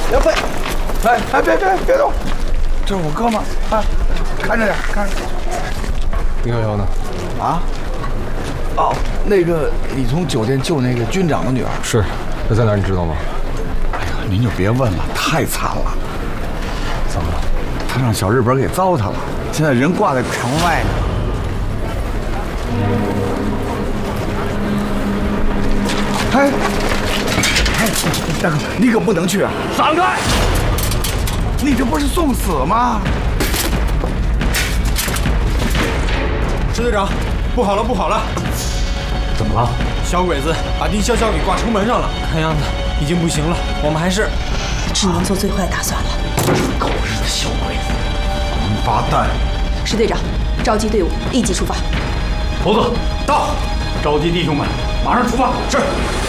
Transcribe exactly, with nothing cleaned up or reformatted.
杨飞，哎哎，别别别动，这是我哥们儿啊，看着点，看着。 林小瑶呢？ 啊？哦，那个你从酒店救那个军长的女儿是，她在哪儿你知道吗？ 哎呀，您就别问了，太惨了。 怎么了？ 他让小日本给糟蹋了，现在人挂在城外呢。哎，哎，大哥，你可不能去啊！ 闪开！ 你这不是送死吗？ 支队长，不好了，不好了！ 怎么了？ 小鬼子把丁潇潇给挂城门上了，看样子已经不行了。我们还是只能做最坏打算了。 狗日的小鬼子！ 王八蛋！ 石队长，召集队伍，立即出发。 猴子到， 召集弟兄们，马上出发。 是。